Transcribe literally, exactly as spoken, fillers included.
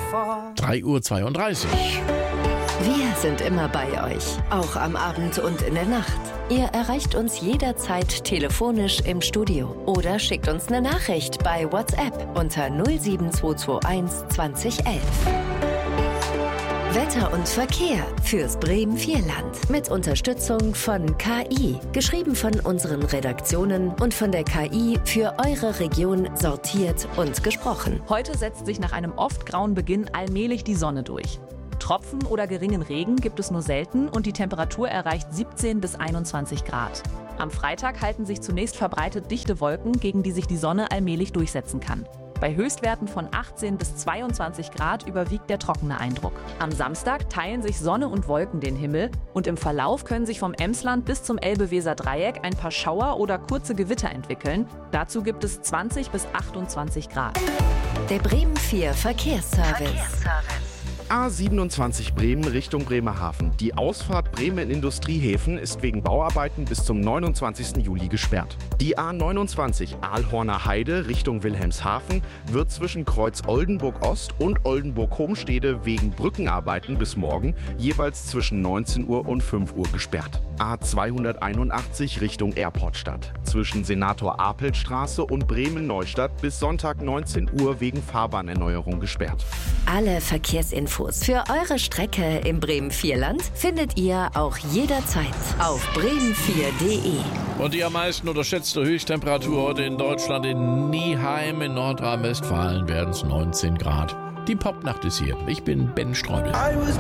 drei Uhr zweiunddreißig. Wir sind immer bei euch, auch am Abend und in der Nacht. Ihr erreicht uns jederzeit telefonisch im Studio oder schickt uns eine Nachricht bei WhatsApp unter null sieben zwei zwei eins zwanzig elf. Wetter und Verkehr fürs Bremen-Vierland mit Unterstützung von K I. Geschrieben von unseren Redaktionen und von der K I für eure Region sortiert und gesprochen. Heute setzt sich nach einem oft grauen Beginn allmählich die Sonne durch. Tropfen oder geringen Regen gibt es nur selten und die Temperatur erreicht siebzehn bis einundzwanzig Grad. Am Freitag halten sich zunächst verbreitet dichte Wolken, gegen die sich die Sonne allmählich durchsetzen kann. Bei Höchstwerten von achtzehn bis zweiundzwanzig Grad überwiegt der trockene Eindruck. Am Samstag teilen sich Sonne und Wolken den Himmel und im Verlauf können sich vom Emsland bis zum Elbe-Weser-Dreieck ein paar Schauer oder kurze Gewitter entwickeln. Dazu gibt es zwanzig bis achtundzwanzig Grad. Der Bremen vier Verkehrsservice. Verkehrsservice. A siebenundzwanzig Bremen Richtung Bremerhaven. Die Ausfahrt Bremen in Industriehäfen ist wegen Bauarbeiten bis zum neunundzwanzigsten Juli gesperrt. Die A neunundzwanzig Aalhorner Heide Richtung Wilhelmshaven wird zwischen Kreuz Oldenburg Ost und Oldenburg-Homstede wegen Brückenarbeiten bis morgen jeweils zwischen neunzehn Uhr und fünf Uhr gesperrt. A zweihunderteinundachtzig Richtung Airportstadt. Zwischen Senator-Apelt-Straße und Bremen-Neustadt bis Sonntag neunzehn Uhr wegen Fahrbahnerneuerung gesperrt. Alle Verkehrsinfos für eure Strecke im Bremen-Vierland findet ihr auch jederzeit auf bremen vier punkt de. Und die am meisten unterschätzte Höchsttemperatur heute in Deutschland, in Nieheim in Nordrhein-Westfalen, werden es neunzehn Grad. Die Popnacht ist hier. Ich bin Ben Streubel.